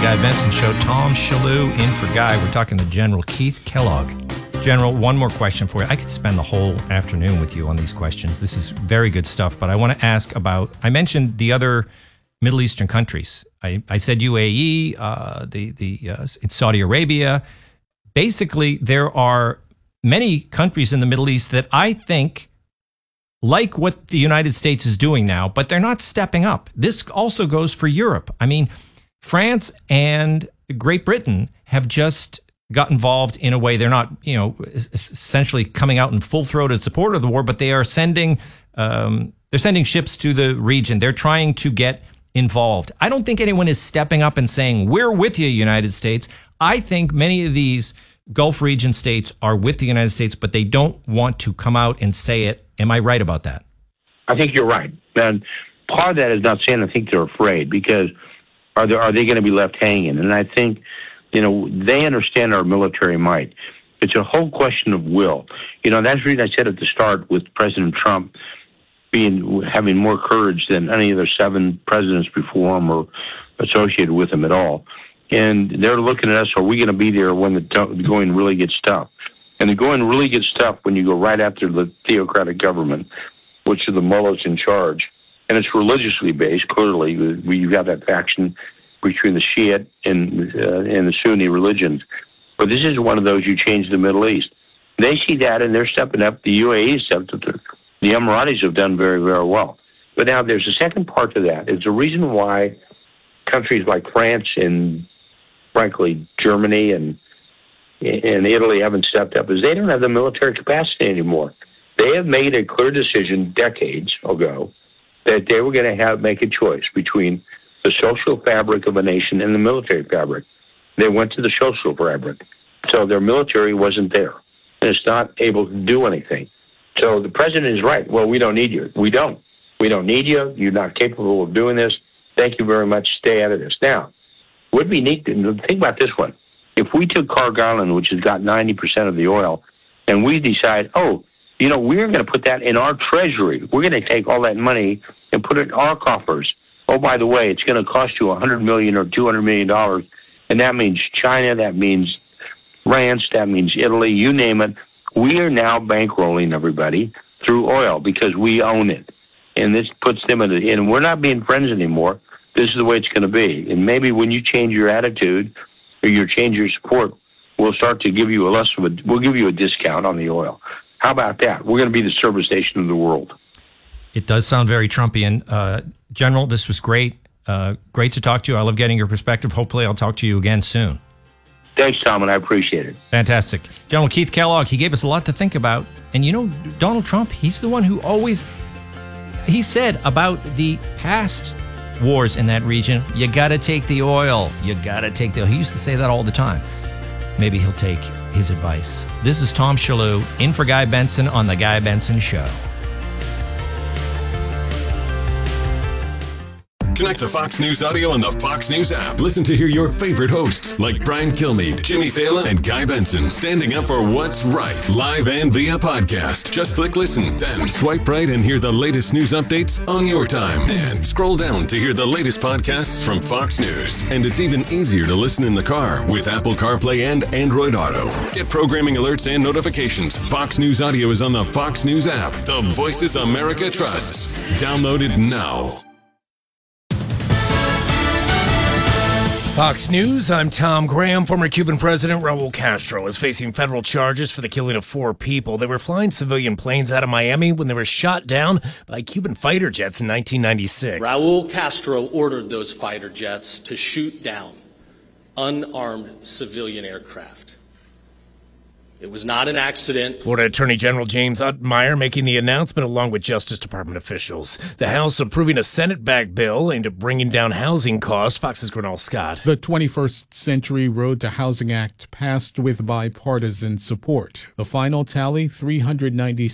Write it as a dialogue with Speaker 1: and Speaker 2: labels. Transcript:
Speaker 1: Guy Benson Show. Tom Shalhoub in for Guy. We're talking to General Keith Kellogg. General, one more question for you. I could spend the whole afternoon with you on these questions. This is very good stuff, but I want to ask about, I mentioned the other Middle Eastern countries. I said UAE, in Saudi Arabia. Basically, there are many countries in the Middle East that I think like what the United States is doing now, but they're not stepping up. This also goes for Europe. I mean, France and Great Britain have just got involved in a way. They're not, essentially coming out in full-throated support of the war, but they are sending ships to the region. They're trying to get involved. I don't think anyone is stepping up and saying, we're with you, United States. I think many of these Gulf region states are with the United States, but they don't want to come out and say it. Am I right about that?
Speaker 2: I think you're right. And part of that is not saying I think they're afraid, because are they going to be left hanging? And I think, they understand our military might. It's a whole question of will. That's the reason I said at the start, with President Trump having more courage than any of the 7 presidents before him or associated with him at all. And they're looking at us, are we going to be there when the going really gets tough? And the going really gets tough when you go right after the theocratic government, which are the mullahs in charge. And it's religiously based, clearly. You have that faction between the Shiite and the Sunni religions. But this is one of those, you change the Middle East. They see that, and they're stepping up. The UAE stepped up. The Emiratis have done very, very well. But now there's a second part to that. It's the reason why countries like France and, frankly, Germany and Italy haven't stepped up, is they don't have the military capacity anymore. They have made a clear decision decades ago that they were going to make a choice between the social fabric of a nation and the military fabric. They went to the social fabric. So their military wasn't there, and it's not able to do anything. So the president is right. Well, we don't need you. We don't. We don't need you. You're not capable of doing this. Thank you very much. Stay out of this. Now, it would be neat to think about this one. If we took Carg Island, which has got 90% of the oil, and we decide, we're going to put that in our treasury. We're going to take all that money and put it in our coffers. Oh, by the way, it's going to cost you $100 million or $200 million, and that means China, that means France, that means Italy, you name it. We are now bankrolling everybody through oil because we own it. And this puts them and we're not being friends anymore. This is the way it's going to be. And maybe when you change your attitude or you change your support, we'll start to give you we'll give you a discount on the oil. How about that? We're going to be the service station of the world.
Speaker 1: It does sound very Trumpian. General, this was great. Great to talk to you. I love getting your perspective. Hopefully I'll talk to you again soon.
Speaker 2: Thanks, Tom, and I appreciate it.
Speaker 1: Fantastic. General Keith Kellogg, he gave us a lot to think about. And Donald Trump, he's the one who he said about the past wars in that region, you got to take the oil. You got to take the oil. He used to say that all the time. Maybe he'll take his advice. This is Tom Shalhoub in for Guy Benson on The Guy Benson Show.
Speaker 3: Connect to Fox News Audio on the Fox News app. Listen to hear your favorite hosts like Brian Kilmeade, Jimmy Fallon, and Guy Benson standing up for what's right, live and via podcast. Just click listen, then swipe right and hear the latest news updates on your time. And scroll down to hear the latest podcasts from Fox News. And it's even easier to listen in the car with Apple CarPlay and Android Auto. Get programming alerts and notifications. Fox News Audio is on the Fox News app. The voices America trusts. Download it now.
Speaker 4: Fox News, I'm Tom Graham. Former Cuban President Raul Castro is facing federal charges for the killing of 4 people. They were flying civilian planes out of Miami when they were shot down by Cuban fighter jets in 1996.
Speaker 5: Raul Castro ordered those fighter jets to shoot down unarmed civilian aircraft. It was not an accident.
Speaker 4: Florida Attorney General James Utmeyer making the announcement along with Justice Department officials. The House approving a Senate-backed bill aimed at bringing down housing costs. Fox's Gernal Scott.
Speaker 6: The 21st Century Road to Housing Act passed with bipartisan support. The final tally, 396